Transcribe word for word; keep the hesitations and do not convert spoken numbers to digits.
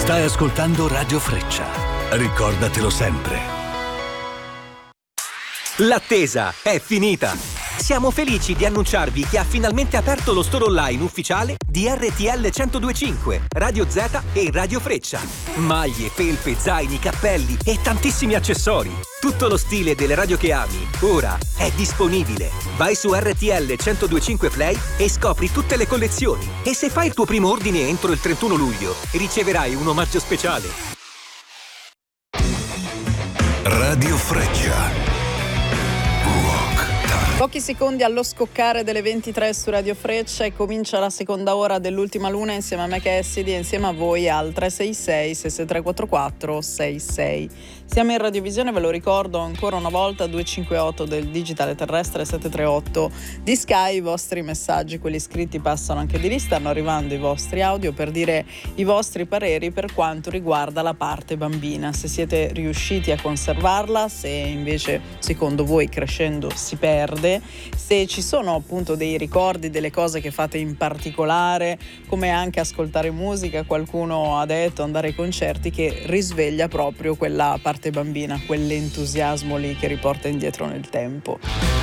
Stai ascoltando Radio Freccia. Ricordatelo sempre. L'attesa è finita! Siamo felici di annunciarvi che ha finalmente aperto lo store online ufficiale di R T L centodue e cinque, Radio Z e Radio Freccia. Maglie, felpe, zaini, cappelli e tantissimi accessori. Tutto lo stile delle radio che ami, ora è disponibile. Vai su R T L centodue e cinque Play e scopri tutte le collezioni. E se fai il tuo primo ordine entro il trentuno luglio, riceverai un omaggio speciale. Radio Freccia. Pochi secondi allo scoccare delle ventitré su Radio Freccia e comincia la seconda ora dell'ultima luna insieme a me Cassidy e insieme a voi al tre sei sei sei sei tre quattro quattro sei sei. Siamo in radiovisione, ve lo ricordo ancora una volta, due cinque otto del digitale terrestre, sette tre otto di Sky. I vostri messaggi, quelli scritti, passano anche di lì, stanno arrivando i vostri audio per dire i vostri pareri per quanto riguarda la parte bambina, se siete riusciti a conservarla, se invece secondo voi crescendo si perde, se ci sono appunto dei ricordi, delle cose che fate in particolare, come anche ascoltare musica. Qualcuno ha detto andare ai concerti che risveglia proprio quella parte bambina, quell'entusiasmo lì che riporta indietro nel tempo.